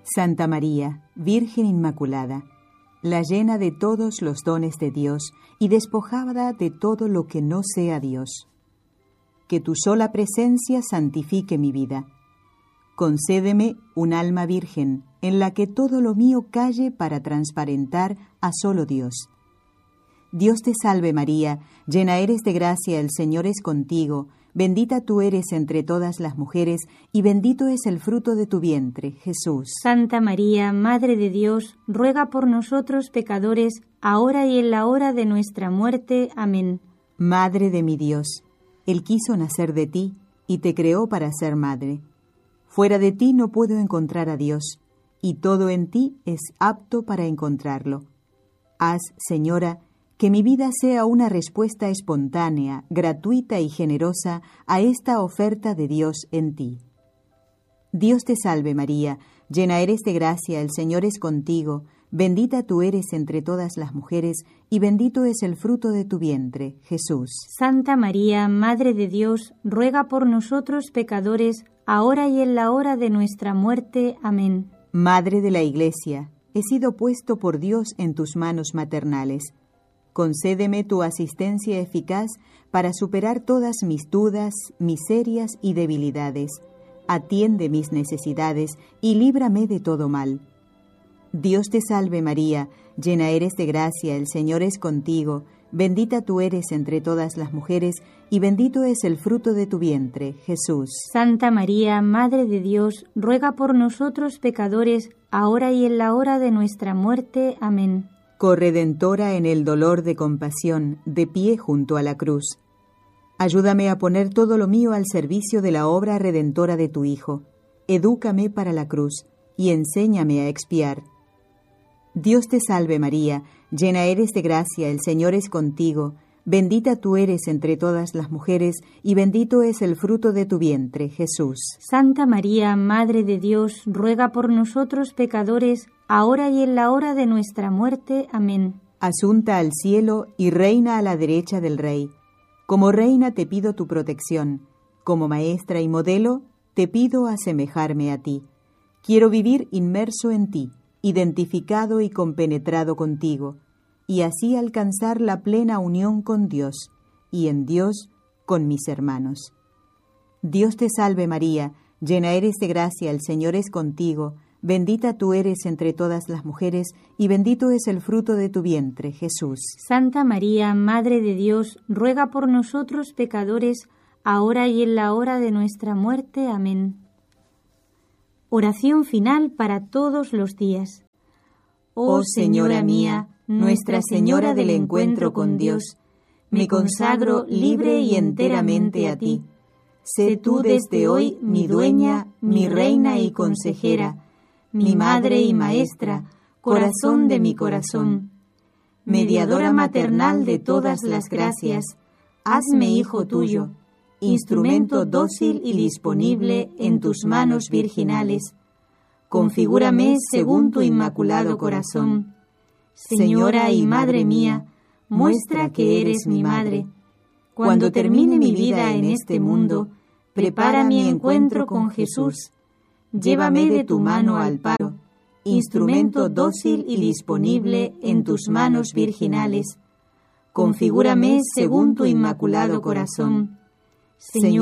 Santa María, Virgen Inmaculada, la llena de todos los dones de Dios y despojada de todo lo que no sea Dios. Que tu sola presencia santifique mi vida. Concédeme un alma virgen en la que todo lo mío calle para transparentar a solo Dios. Dios te salve María, llena eres de gracia, el Señor es contigo, bendita tú eres entre todas las mujeres y bendito es el fruto de tu vientre, Jesús. Santa María, Madre de Dios, ruega por nosotros pecadores, ahora y en la hora de nuestra muerte. Amén. Madre de mi Dios, Él quiso nacer de ti y te creó para ser madre. Fuera de ti no puedo encontrar a Dios, y todo en ti es apto para encontrarlo. Haz, Señora, que mi vida sea una respuesta espontánea, gratuita y generosa a esta oferta de Dios en ti. Dios te salve María, llena eres de gracia, el Señor es contigo, bendita tú eres entre todas las mujeres y bendito es el fruto de tu vientre, Jesús. Santa María, Madre de Dios, ruega por nosotros pecadores, ahora y en la hora de nuestra muerte. Amén. Madre de la Iglesia, he sido puesto por Dios en tus manos maternales. Concédeme tu asistencia eficaz para superar todas mis dudas, miserias y debilidades. Atiende mis necesidades y líbrame de todo mal. Dios te salve María, llena eres de gracia, el Señor es contigo, bendita tú eres entre todas las mujeres y bendito es el fruto de tu vientre, Jesús. Santa María, Madre de Dios, ruega por nosotros pecadores, ahora y en la hora de nuestra muerte. Amén. Corredentora en el dolor de compasión, de pie junto a la cruz. Ayúdame a poner todo lo mío al servicio de la obra redentora de tu Hijo. Edúcame para la cruz y enséñame a expiar. Dios te salve María, llena eres de gracia, el Señor es contigo, bendita tú eres entre todas las mujeres y bendito es el fruto de tu vientre, Jesús. Santa María, Madre de Dios, ruega por nosotros pecadores, ahora y en la hora de nuestra muerte. Amén. Asunta al cielo y reina a la derecha del Rey. Como reina te pido tu protección, como maestra y modelo te pido asemejarme a ti. Quiero vivir inmerso en ti, identificado y compenetrado contigo, y así alcanzar la plena unión con Dios, y en Dios con mis hermanos. Dios te salve María, llena eres de gracia, el Señor es contigo, bendita tú eres entre todas las mujeres, y bendito es el fruto de tu vientre, Jesús. Santa María, Madre de Dios, ruega por nosotros pecadores, ahora y en la hora de nuestra muerte. Amén. Oración final para todos los días. Oh Señora mía, Nuestra Señora del encuentro con Dios, me consagro libre y enteramente a ti. Sé tú desde hoy mi dueña, mi reina y consejera, mi madre y maestra, corazón de mi corazón. Mediadora maternal de todas las gracias, hazme hijo tuyo, instrumento dócil y disponible en tus manos virginales. Configúrame según tu inmaculado corazón. Señora y Madre mía, muestra que eres mi madre. Cuando termine mi vida en este mundo, prepara mi encuentro con Jesús. Llévame de tu mano al paro, instrumento dócil y disponible en tus manos virginales. Configúrame según tu inmaculado corazón. Señor,